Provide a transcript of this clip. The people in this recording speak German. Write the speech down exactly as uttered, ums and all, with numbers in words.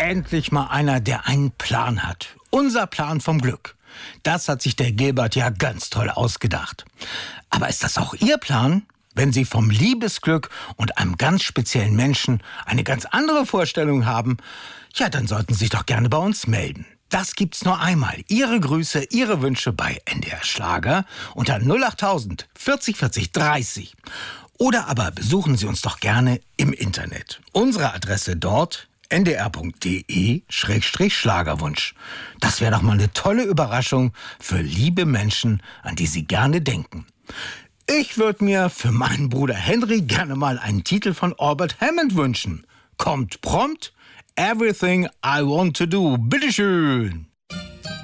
Endlich mal einer, der einen Plan hat. Unser Plan vom Glück. Das hat sich der Gilbert ja ganz toll ausgedacht. Aber ist das auch Ihr Plan? Wenn Sie vom Liebesglück und einem ganz speziellen Menschen eine ganz andere Vorstellung haben, ja, dann sollten Sie sich doch gerne bei uns melden. Das gibt's nur einmal. Ihre Grüße, Ihre Wünsche bei N D R Schlager unter null achttausend vierzig vierzig dreißig. Oder aber besuchen Sie uns doch gerne im Internet. Unsere Adresse dort n d r punkt d e Schrägstrich Schlagerwunsch. Das wäre doch mal eine tolle Überraschung für liebe Menschen, an die Sie gerne denken. Ich würde mir für meinen Bruder Henry gerne mal einen Titel von Albert Hammond wünschen. Kommt prompt, Everything I Want to Do. Bitteschön.